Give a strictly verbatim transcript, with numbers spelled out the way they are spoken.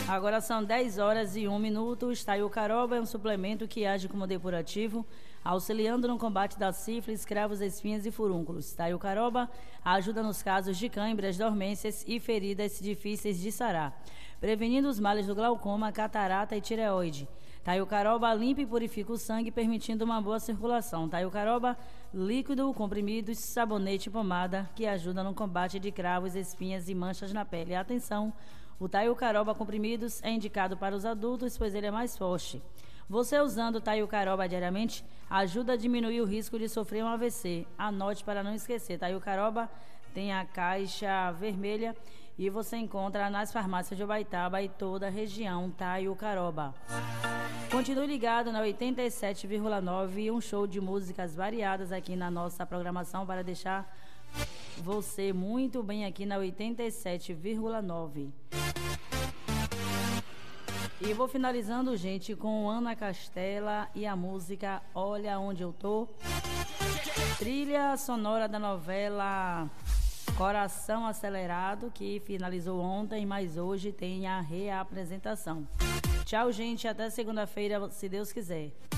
Agora são dez horas e um minuto. Taiucaroba é um suplemento que age como depurativo, auxiliando no combate da sífilis, cravos, espinhas e furúnculos. Taiucaroba ajuda nos casos de câimbras, dormências e feridas difíceis de sarar, prevenindo os males do glaucoma, catarata e tireoide. Taiucaroba limpa e purifica o sangue, permitindo uma boa circulação. Taiucaroba, líquido, comprimidos, sabonete e pomada, que ajuda no combate de cravos, espinhas e manchas na pele. Atenção! O Taiucaroba comprimidos é indicado para os adultos, pois ele é mais forte. Você usando o Taiucaroba diariamente ajuda a diminuir o risco de sofrer um A V C. Anote para não esquecer. Taiucaroba tem a caixa vermelha e você encontra nas farmácias de Ubaitaba e toda a região. Taiucaroba. Continue ligado na oitenta e sete vírgula nove, um show de músicas variadas aqui na nossa programação para deixar você muito bem aqui na oitenta e sete vírgula nove. E vou finalizando, gente, com Ana Castela e a música Olha Onde Eu Tô. Trilha sonora da novela Coração Acelerado, que finalizou ontem, mas hoje tem a reapresentação. Tchau, gente, até segunda-feira, se Deus quiser.